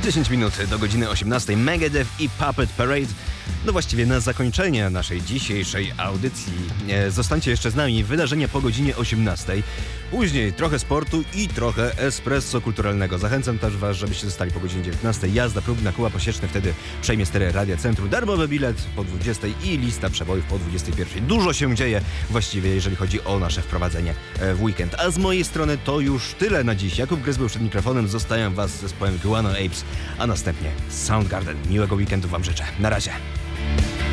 10 minut do godziny 18. Megadeth i Puppet Parade. No właściwie na zakończenie naszej dzisiejszej audycji. Zostańcie jeszcze z nami. Wydarzenia po godzinie 18. Później trochę sportu i trochę espresso kulturalnego. Zachęcam też was, żebyście zostali po godzinie 19. Jazda próbna, koła posieczne, wtedy przejmie stery Radia Centrum. Darmowy bilet po 20 i lista przebojów po 21. Dużo się dzieje właściwie, jeżeli chodzi o nasze wprowadzenie w weekend. A z mojej strony to już tyle na dziś. Jakub Gryz był przed mikrofonem. Zostawiam was z zespołem Guano Apes, a następnie Soundgarden. Miłego weekendu wam życzę. Na razie.